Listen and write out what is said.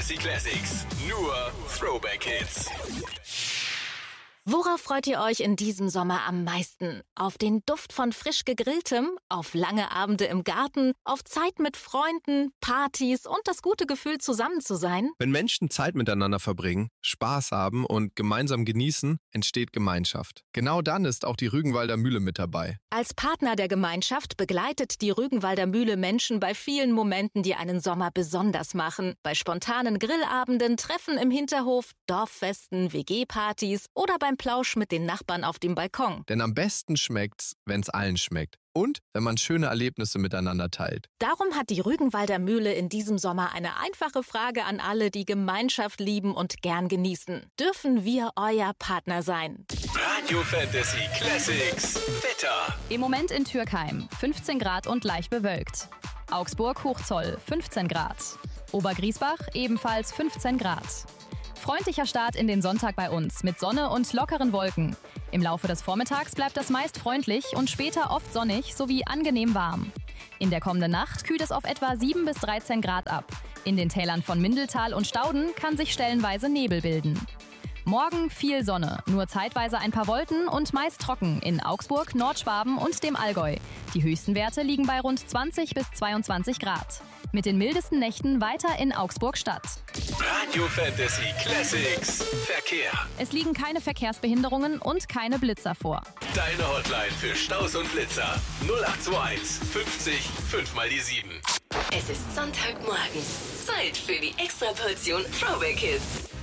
Fantasy Classics. Nur Throwback Hits. Worauf freut ihr euch in diesem Sommer am meisten? Auf den Duft von frisch gegrilltem, auf lange Abende im Garten, auf Zeit mit Freunden, Partys und das gute Gefühl, zusammen zu sein? Wenn Menschen Zeit miteinander verbringen, Spaß haben und gemeinsam genießen, entsteht Gemeinschaft. Genau dann ist auch die Rügenwalder Mühle mit dabei. Als Partner der Gemeinschaft begleitet die Rügenwalder Mühle Menschen bei vielen Momenten, die einen Sommer besonders machen. Bei spontanen Grillabenden, Treffen im Hinterhof, Dorffesten, WG-Partys oder beim Plausch mit den Nachbarn auf dem Balkon. Denn am besten schmeckt's, wenn's allen schmeckt. Und wenn man schöne Erlebnisse miteinander teilt. Darum hat die Rügenwalder Mühle in diesem Sommer eine einfache Frage an alle, die Gemeinschaft lieben und gern genießen. Dürfen wir euer Partner sein? Radio Fantasy Classics. Wetter. Im Moment in Türkheim 15 Grad und leicht bewölkt. Augsburg-Hochzoll 15 Grad. Obergriesbach ebenfalls 15 Grad. Freundlicher Start in den Sonntag bei uns mit Sonne und lockeren Wolken. Im Laufe des Vormittags bleibt es meist freundlich und später oft sonnig sowie angenehm warm. In der kommenden Nacht kühlt es auf etwa 7 bis 13 Grad ab. In den Tälern von Mindeltal und Stauden kann sich stellenweise Nebel bilden. Morgen viel Sonne, nur zeitweise ein paar Wolken und meist trocken in Augsburg, Nordschwaben und dem Allgäu. Die höchsten Werte liegen bei rund 20 bis 22 Grad. Mit den mildesten Nächten weiter in Augsburg-Stadt. Radio Fantasy Classics. Verkehr. Es liegen keine Verkehrsbehinderungen und keine Blitzer vor. Deine Hotline für Staus und Blitzer. 0821 50 5 mal die 7. Es ist Sonntagmorgen. Zeit für die Extraportion Throwback Hits.